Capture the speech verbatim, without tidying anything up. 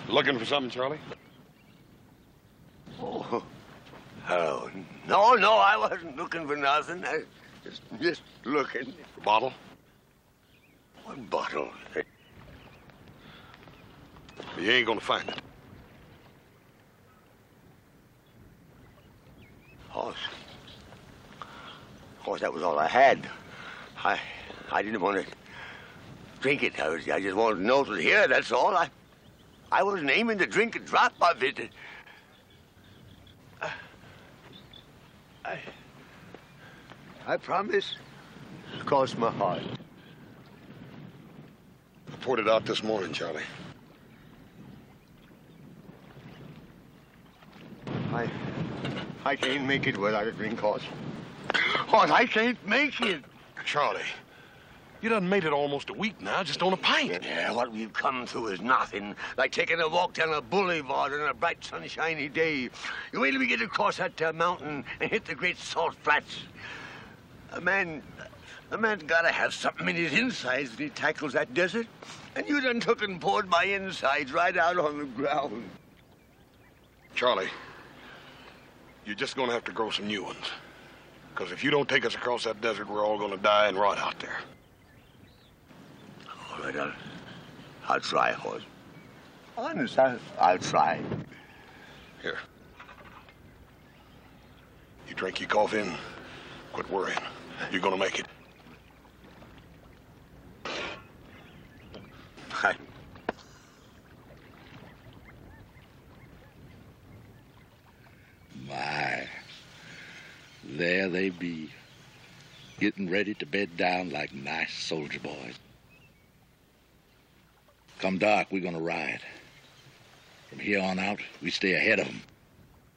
Looking for something, Charlie? Oh, oh, no, no, I wasn't looking for nothing. I just, just looking. A bottle? What bottle? You ain't gonna find it. Horse. Horse, that was all I had. I, I didn't want to drink it. I, was, I just wanted to know it was here, that's all. I, I wasn't aiming to drink a drop of it. I, I, I promise. Cross my heart. I poured it out this morning, Charlie. I, I can't make it without a drink, Horse. Horse, I can't make it. Charlie, you done made it almost a week now, just on a pint. Yeah, what we've come through is nothing. Like taking a walk down a boulevard on a bright, sunshiny day. You wait till we get across that uh, mountain and hit the great salt flats. A man, a man's gotta have something in his insides when he tackles that desert. And you done took and poured my insides right out on the ground. Charlie, you're just gonna have to grow some new ones. Because if you don't take us across that desert, we're all gonna die and rot out there. All right, I'll, I'll try, Horse. Honest, I'll, I'll try. Here. You drink your coffee and quit worrying. You're gonna make it. I... My, there they be, getting ready to bed down like nice soldier boys. Come dark, we're gonna ride. From here on out, we stay ahead of them.